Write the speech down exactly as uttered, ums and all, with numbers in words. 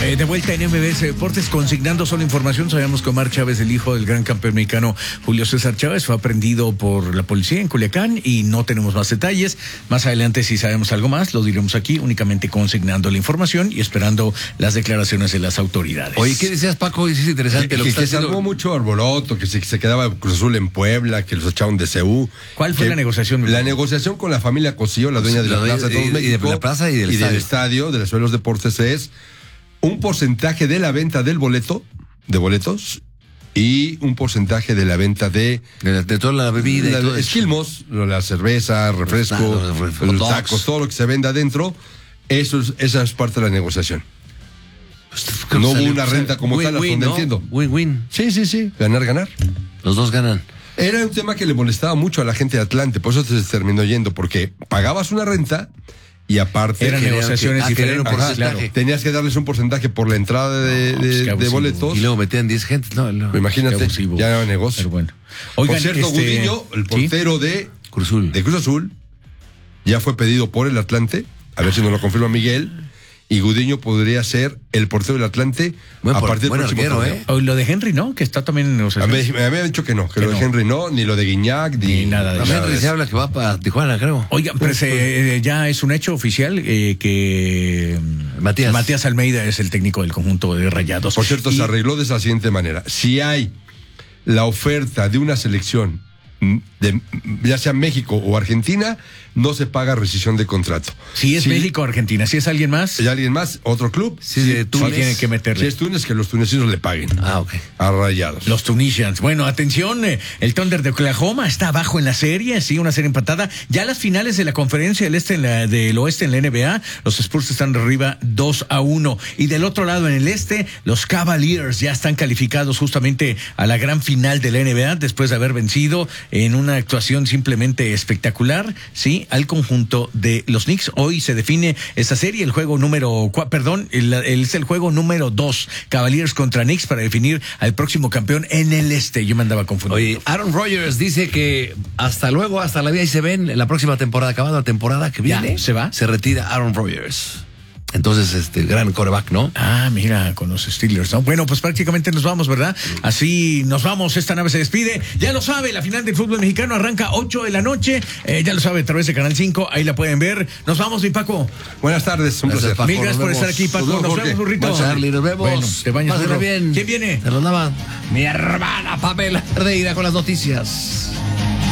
Eh, de vuelta en M B S Deportes, consignando solo información. Sabemos que Omar Chávez, el hijo del gran campeón mexicano Julio César Chávez, fue aprendido por la policía en Culiacán y no tenemos más detalles. Más adelante, si sabemos algo más, lo diremos aquí, únicamente consignando la información y esperando las declaraciones de las autoridades. Oye, ¿qué decías, Paco? Es interesante. Que, lo que, que, que está se haciendo... armó mucho arboloto, que se, que se quedaba Cruz Azul en Puebla, que los echaron de C U. ¿Cuál fue que, la negociación? La negociación con la familia Cosío, la dueña de la, la Plaza de, de, Todos y de la plaza y del y estadio. del estadio, de los Suelos Deportes, es un porcentaje de la venta del boleto, de boletos, y un porcentaje de la venta de... De, de toda la bebida la, y todo esquilmos, la cerveza, refresco, los, los, los, los los tacos, todo lo que se venda adentro, eso es, esa es parte de la negociación. Pues, no hubo salió, una renta como win, tal, hasta win, donde ¿no? entiendo. Win-win. Sí, sí, sí, ganar, ganar. Los dos ganan. Era un tema que le molestaba mucho a la gente de Atlante, por eso se terminó yendo, porque pagabas una renta y aparte... Eran negociaciones ah, diferentes. Ajá, porcentaje. tenías que darles un porcentaje por la entrada de, No, pues de- qué de abusivo. boletos. Y luego metían diez gente. No, no. Imagínate, Qué abusivo. ya era negocio. Pero bueno. Oigan, por cierto, este, Gudiño, el portero de, Cruz Azul. de Cruz Azul, ya fue pedido por el Atlante, a ver si nos lo confirma Miguel, y Gudiño podría ser el portero del Atlante Buen a por- partir del buen próximo arquero, torneo. ¿eh? o lo de Henry, ¿no? Que está también en A negociaciones. mí me había dicho que no, que, Que lo de no. Henry no, ni lo de Guiñac, ni, Ni nada de La eso. gente se habla que va para Tijuana, creo. Oigan, pero se, eh, ya es un hecho oficial eh, que Matías. Matías Almeida es el técnico del conjunto de Rayados. Por cierto, Y- se arregló de esa siguiente manera. Si hay la oferta de una selección, mm, de, ya sea México o Argentina, no se paga rescisión de contrato. Si es México o Argentina, si es alguien más, Si alguien más, otro club, Sí, de Túnez. tiene que meterle. Si es Túnez, que los tunecinos le paguen Ah, ok. a Rayados. Los Tunisians. Bueno, atención, eh, el Thunder de Oklahoma está abajo en la serie, sí, una serie empatada. Ya las finales de la conferencia del este en la, del oeste en la N B A, los Spurs están arriba dos a uno. Y del otro lado, en el este, los Cavaliers ya están calificados justamente a la gran final de la N B A después de haber vencido en una actuación simplemente espectacular, sí, al conjunto de los Knicks. Hoy se define esta serie, el juego número, cua- perdón, el, el- es el juego número dos, Cavaliers contra Knicks, para definir al próximo campeón en el este. Yo me andaba confundiendo. Oye, Aaron Rodgers dice que hasta luego, hasta la vida y se ven en la próxima temporada, acabada la temporada que ¿Ya? viene. ¿Se va? Se retira Aaron Rodgers. Entonces, este, gran quarterback, ¿no? Ah, mira, con los Steelers, ¿no? Bueno, pues prácticamente nos vamos, ¿verdad? Así nos vamos, esta nave se despide. Ya lo sabe, la final del fútbol mexicano arranca ocho de la noche. Eh, ya lo sabe, a través de Canal cinco, ahí la pueden ver. Nos vamos, mi Paco. Buenas tardes, un Gracias, placer. Paco. Mil gracias nos por vemos. estar aquí, Paco. Nos Nos vemos, vemos, Jorge. burrito. Bye, Charlie, nos vemos. Bueno, te bañas, Pásenla burro. bien. ¿Quién viene? Se los lava mi hermana Pamela Ardeira con las noticias.